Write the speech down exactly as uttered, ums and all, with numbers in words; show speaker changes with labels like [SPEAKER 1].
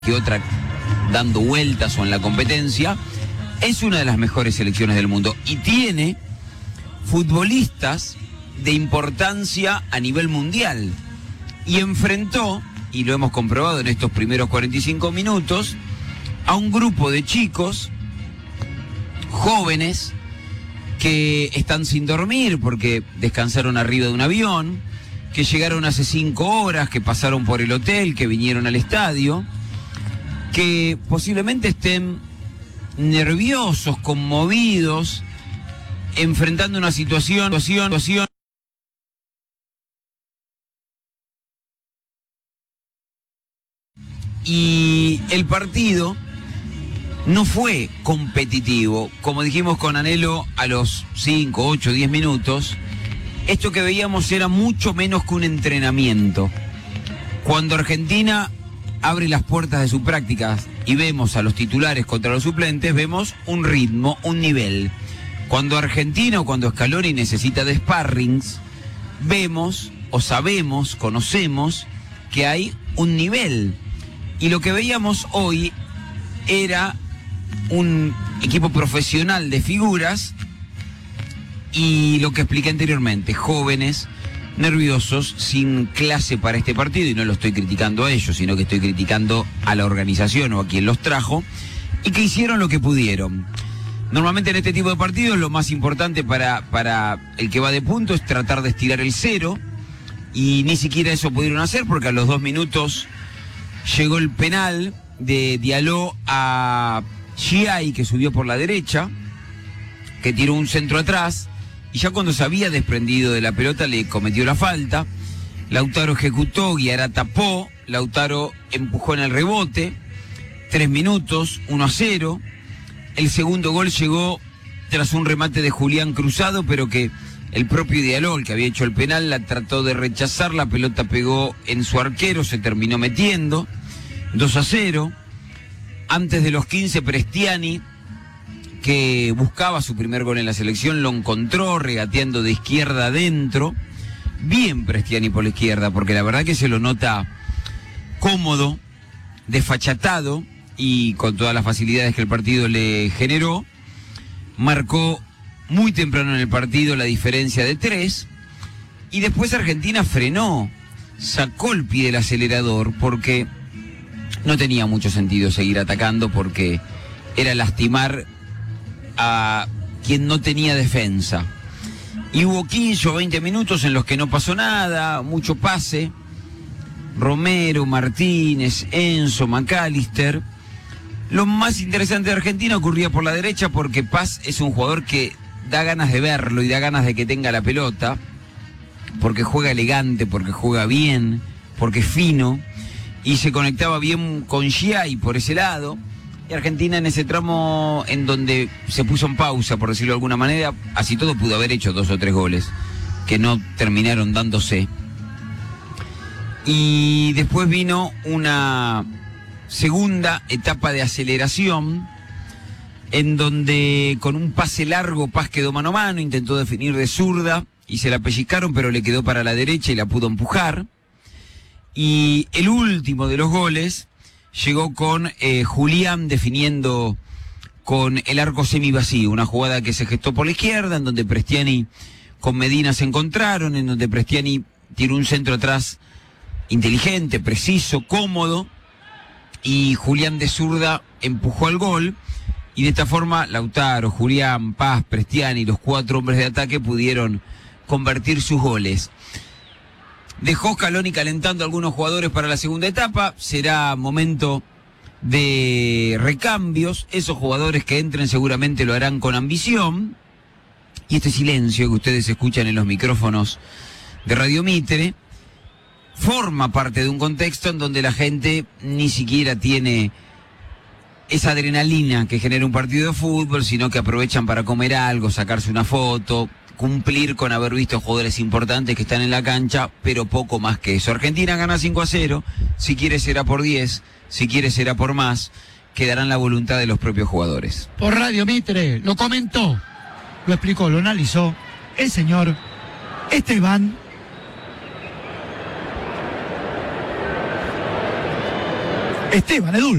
[SPEAKER 1] que otra dando vueltas o en la competencia, es una de las mejores selecciones del mundo y tiene futbolistas de importancia a nivel mundial. Y enfrentó, y lo hemos comprobado en estos primeros cuarenta y cinco minutos, a un grupo de chicos jóvenes que están sin dormir porque descansaron arriba de un avión, que llegaron hace cinco horas, que pasaron por el hotel, que vinieron al estadio, que posiblemente estén nerviosos, conmovidos, enfrentando una situación, situación, y el partido no fue competitivo. Como dijimos con Anhelo a los cinco, ocho, diez minutos, esto que veíamos era mucho menos que un entrenamiento. Cuando Argentina abre las puertas de sus prácticas y vemos a los titulares contra los suplentes, vemos un ritmo, un nivel. Cuando Argentina o cuando Scaloni necesita de sparrings, vemos o sabemos, conocemos que hay un nivel. Y lo que veíamos hoy era un equipo profesional de figuras y lo que expliqué anteriormente, jóvenes, nerviosos, sin clase para este partido, y no lo estoy criticando a ellos, sino que estoy criticando a la organización o a quien los trajo, y que hicieron lo que pudieron. Normalmente en este tipo de partidos lo más importante para, para el que va de punto es tratar de estirar el cero, y ni siquiera eso pudieron hacer porque a los dos minutos llegó el penal de Diallo a Giai, que subió por la derecha, que tiró un centro atrás, y ya cuando se había desprendido de la pelota le cometió la falta. Lautaro ejecutó, Guiara tapó, Lautaro empujó en el rebote, tres minutos, uno a cero. El segundo gol llegó tras un remate de Julián Cruzado, pero que el propio Diallo, el que había hecho el penal, la trató de rechazar, la pelota pegó en su arquero, se terminó metiendo, dos a cero. Antes de los quince, Prestiani, que buscaba su primer gol en la selección, lo encontró regateando de izquierda adentro. Bien Prestiani por la izquierda, porque la verdad que se lo nota cómodo, desfachatado y con todas las facilidades que el partido le generó. Marcó muy temprano en el partido la diferencia de tres, y después Argentina frenó, sacó el pie del acelerador porque no tenía mucho sentido seguir atacando, porque era lastimar a quien no tenía defensa. Y hubo quince o veinte minutos en los que no pasó nada, mucho pase. Romero, Martínez, Enzo, McAllister. Lo más interesante de Argentina ocurría por la derecha, porque Paz es un jugador que da ganas de verlo y da ganas de que tenga la pelota, porque juega elegante, porque juega bien, porque es fino, y se conectaba bien con Giai por ese lado. Y Argentina en ese tramo en donde se puso en pausa, por decirlo de alguna manera, así todo pudo haber hecho dos o tres goles que no terminaron dándose. Y después vino una segunda etapa de aceleración en donde con un pase largo Paz quedó mano a mano, intentó definir de zurda y se la pellizcaron, pero le quedó para la derecha y la pudo empujar. Y el último de los goles llegó con eh, Julián definiendo con el arco semi vacío, una jugada que se gestó por la izquierda, en donde Prestiani con Medina se encontraron, en donde Prestiani tiró un centro atrás inteligente, preciso, cómodo, y Julián de zurda empujó al gol, y de esta forma Lautaro, Julián, Paz, Prestiani, los cuatro hombres de ataque pudieron convertir sus goles. Dejó Scaloni calentando a algunos jugadores para la segunda etapa. Será momento de recambios. Esos jugadores que entren seguramente lo harán con ambición. Y este silencio que ustedes escuchan en los micrófonos de Radio Mitre forma parte de un contexto en donde la gente ni siquiera tiene esa adrenalina que genera un partido de fútbol, sino que aprovechan para comer algo, sacarse una foto, cumplir con haber visto jugadores importantes que están en la cancha, pero poco más que eso. Argentina gana cinco a cero, si quiere será por diez, si quiere será por más, quedará en la voluntad de los propios jugadores.
[SPEAKER 2] Por Radio Mitre lo comentó, lo explicó, lo analizó el señor Esteban Esteban Edul.